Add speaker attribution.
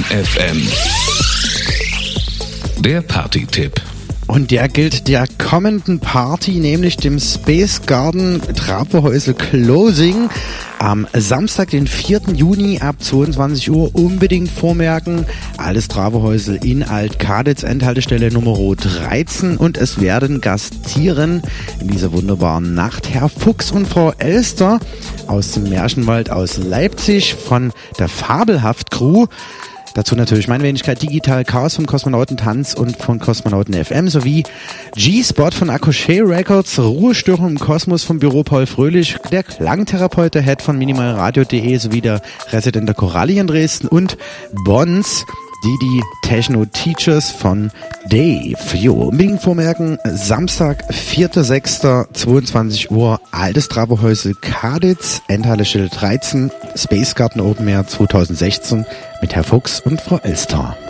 Speaker 1: FM. Der Party-Tipp.
Speaker 2: Und der gilt der kommenden Party, nämlich dem Space Garden Trafohäusl Closing am Samstag, den 4. Juni ab 22 Uhr. Unbedingt vormerken, alles Trafohäusl in Alt-Kaditz, Endhaltestelle Nummer 13. Und es werden gastieren in dieser wunderbaren Nacht Herr Fuchs und Frau Elster aus dem Märchenwald aus Leipzig von der Fabelhaft Crew. Dazu natürlich meine Wenigkeit Digital Chaos vom Kosmonautentanz und von Kosmonauten FM sowie G-Spot von Akoshe Records, Ruhestörung im Kosmos vom Büro Paul Fröhlich, der Klangtherapeut der Head von minimalradio.de sowie der Resident der Coralli in Dresden und Bons, die Techno Teachers von Dave. Jo, unbedingt vormerken, Samstag, 4.6., 22 Uhr, altes Trafohäusl Kaditz, Endhaltestelle 13, Space Garden Open Air 2016 mit Herr Fuchs und Frau Elster.